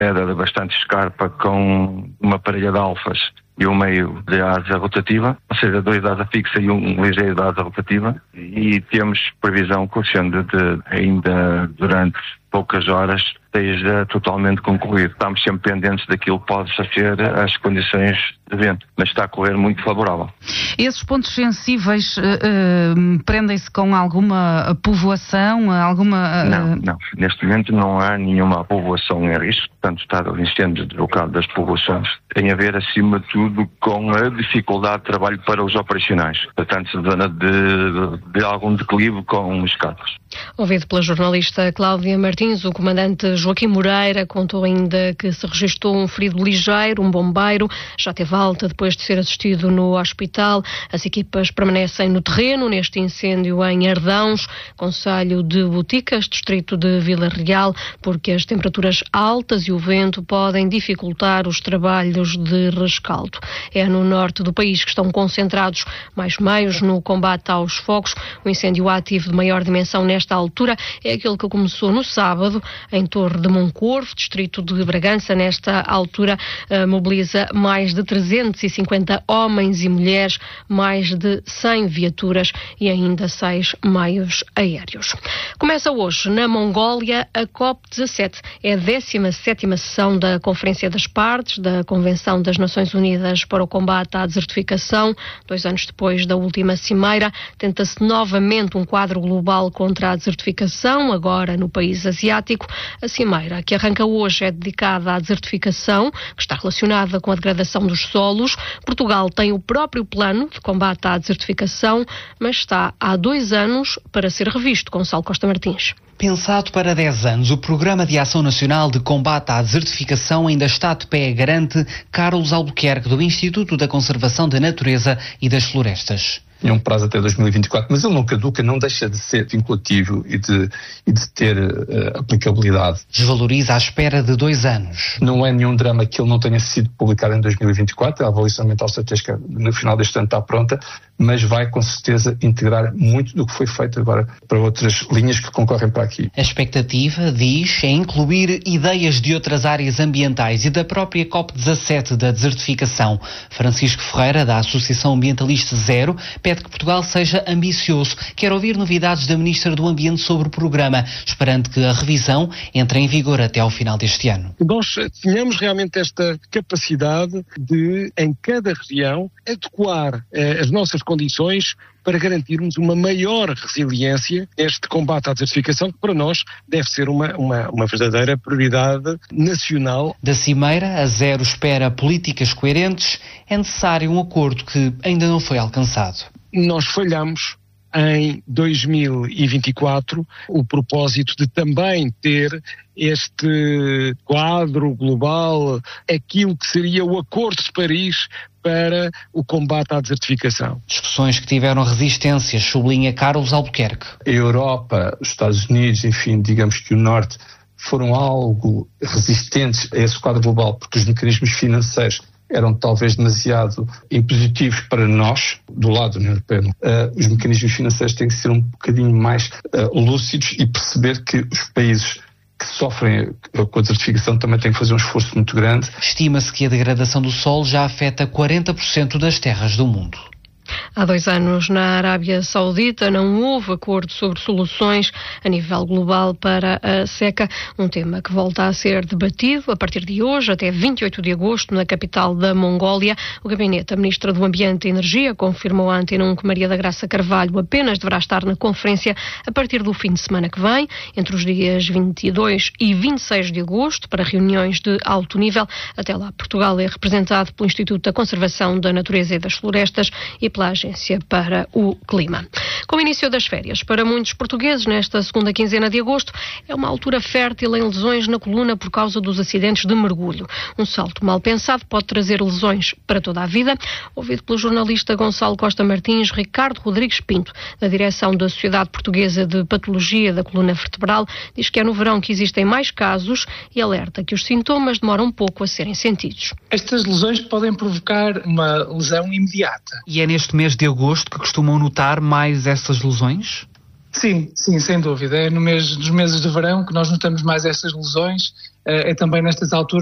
era bastante escarpa com uma parelha de alfas e um meio de asa rotativa, ou seja, 2 de asa fixa e um ligeiro de asa rotativa, e temos previsão que o descende ainda durante poucas horas esteja totalmente concluído. Estamos sempre pendentes daquilo que pode ser as condições de vento, mas está a correr muito favorável. Esses pontos sensíveis prendem-se com alguma povoação? Não. Neste momento não há nenhuma povoação em risco, portanto está o incêndio deslocado das povoações. Tem a ver, acima de tudo, com a dificuldade de trabalho para os operacionais. Portanto, se zona de algum declive com os carros. Ouvido pela jornalista Cláudia Martins, o comandante Joaquim Moreira contou ainda que se registrou um ferido ligeiro, um bombeiro, já teve alta depois de ser assistido no hospital. As equipas permanecem no terreno neste incêndio em Ardãos, concelho de Boticas, distrito de Vila Real, porque as temperaturas altas e o vento podem dificultar os trabalhos de rescaldo. É no norte do país que estão concentrados mais meios no combate aos fogos. O incêndio ativo de maior dimensão nesta altura é aquele que começou no sábado em Torre de Moncorvo, distrito de Bragança. Nesta altura mobiliza mais de 350 homens e mulheres, mais de 100 viaturas e ainda 6 meios aéreos. Começa hoje na Mongólia a COP17. É a 17ª sessão da Conferência das Partes da Convenção das Nações Unidas para o Combate à Desertificação. 2 anos depois da última cimeira, tenta-se novamente um quadro global contra a desertificação, agora no país asiático. A cimeira, que arranca hoje, é dedicada à desertificação, que está relacionada com a degradação dos solos. Portugal tem o próprio plano de combate à desertificação, mas está há 2 anos para ser revisto. Gonçalo Costa Martins. Pensado para 10 anos, o Programa de Ação Nacional de Combate à Desertificação ainda está de pé, garante Carlos Albuquerque, do Instituto da Conservação da Natureza e das Florestas. Tinha um prazo até 2024, mas ele não caduca, não deixa de ser vinculativo e de ter aplicabilidade. Desvaloriza à espera de 2 anos. Não é nenhum drama que ele não tenha sido publicado em 2024, a avaliação ambiental estratégica no final deste ano está pronta, mas vai com certeza integrar muito do que foi feito agora para outras linhas que concorrem para aqui. A expectativa, diz, é incluir ideias de outras áreas ambientais e da própria COP17 da desertificação. Francisco Ferreira, da Associação Ambientalista Zero, pede que Portugal seja ambicioso. Quer ouvir novidades da Ministra do Ambiente sobre o programa, esperando que a revisão entre em vigor até ao final deste ano. Nós tínhamos realmente esta capacidade de, em cada região, adequar as nossas condições para garantirmos uma maior resiliência neste combate à desertificação, que para nós deve ser uma verdadeira prioridade nacional. Da Cimeira, a Zero espera políticas coerentes. É necessário um acordo que ainda não foi alcançado. Nós falhamos em 2024 o propósito de também ter este quadro global, aquilo que seria o Acordo de Paris para o combate à desertificação. Discussões que tiveram resistências, sublinha Carlos Albuquerque. A Europa, os Estados Unidos, enfim, digamos que o Norte, foram algo resistentes a esse quadro global, porque os mecanismos financeiros eram talvez demasiado impositivos para nós, do lado da União Europeia. Os mecanismos financeiros têm que ser um bocadinho mais lúcidos e perceber que os países que sofrem com a desertificação também têm que fazer um esforço muito grande. Estima-se que a degradação do solo já afeta 40% das terras do mundo. Há 2 anos, na Arábia Saudita, não houve acordo sobre soluções a nível global para a seca, um tema que volta a ser debatido a partir de hoje, até 28 de agosto, na capital da Mongólia. O gabinete da Ministra do Ambiente e Energia confirmou à Antena 1 que Maria da Graça Carvalho apenas deverá estar na conferência a partir do fim de semana que vem, entre os dias 22 e 26 de agosto, para reuniões de alto nível. Até lá, Portugal é representado pelo Instituto da Conservação da Natureza e das Florestas e pela Agência para o Clima. Com o início das férias, para muitos portugueses, nesta segunda quinzena de agosto, é uma altura fértil em lesões na coluna por causa dos acidentes de mergulho. Um salto mal pensado pode trazer lesões para toda a vida. Ouvido pelo jornalista Gonçalo Costa Martins, Ricardo Rodrigues Pinto, da direção da Sociedade Portuguesa de Patologia da Coluna Vertebral, diz que é no verão que existem mais casos e alerta que os sintomas demoram um pouco a serem sentidos. Estas lesões podem provocar uma lesão imediata. E é neste mês de agosto que costumam notar mais essas lesões? Sim, sem dúvida. É nos meses de verão que nós notamos mais estas lesões, é também nestas alturas